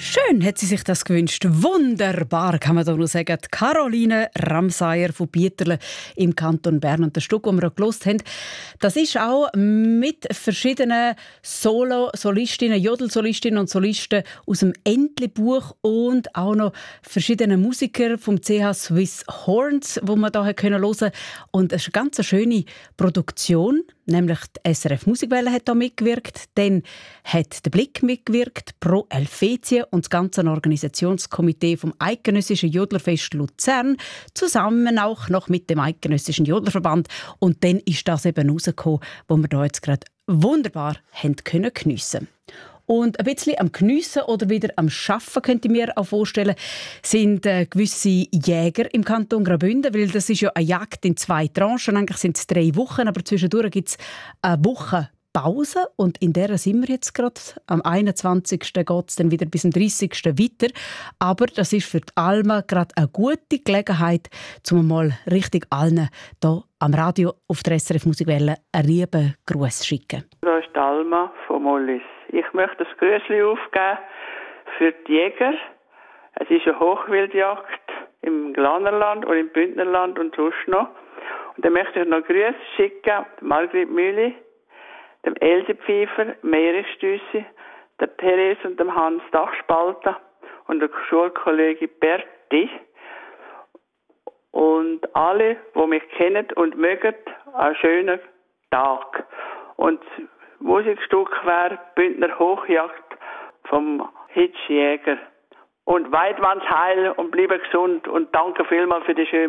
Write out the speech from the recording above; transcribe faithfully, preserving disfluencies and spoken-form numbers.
Schön hat sie sich das gewünscht. Wunderbar, kann man da nur sagen. Die Caroline Ramsayer von Bieterle im Kanton Bern. Und das Stück, das wir auch gehört haben, das ist auch mit verschiedenen Solo-Solistinnen, Jodel-Solistinnen und Solisten aus dem Entlebuch und auch noch verschiedene Musiker vom C H Swiss Horns, wo man da hören können. Und es ist eine ganz schöne Produktion. Nämlich die S R F Musikwelle hat da mitgewirkt, dann hat der Blick mitgewirkt, Pro Helvetia und das ganze Organisationskomitee vom Eidgenössischen Jodlerfest Luzern, zusammen auch noch mit dem Eidgenössischen Jodlerverband. Und dann ist das eben rausgekommen, wo wir da jetzt gerade wunderbar haben können geniessen. Und ein bisschen am Geniessen oder wieder am Schaffen, könnte ich mir auch vorstellen, sind äh, gewisse Jäger im Kanton Graubünden, weil das ist ja eine Jagd in zwei Tranchen. Eigentlich sind es drei Wochen, aber zwischendurch gibt es eine Woche Pause und in der sind wir jetzt gerade. Am einundzwanzigsten geht es dann wieder bis zum dreißigsten weiter. Aber das ist für die Alma gerade eine gute Gelegenheit, um mal richtig allen hier am Radio auf der S R F Musikwelle einen lieben Gruß zu schicken. Da ist die Alma von Mollis. Ich möchte das Grüßli aufgeben für die Jäger. Es ist eine Hochwildjagd im Glanerland und im Bündnerland und sonst noch. Und dann möchte ich noch Grüße schicken, Margrit Mühli, dem Else Pfeiffer, Meeresstüssi, der Therese und dem Hans Dachspalter und der Schulkollege Berti. Und alle, die mich kennen und mögen, einen schönen Tag. Und das Musikstück wäre Bündner Hochjagd vom Hitschjäger. Und Weidmanns Heil und bleibe gesund und danke vielmals für die schöne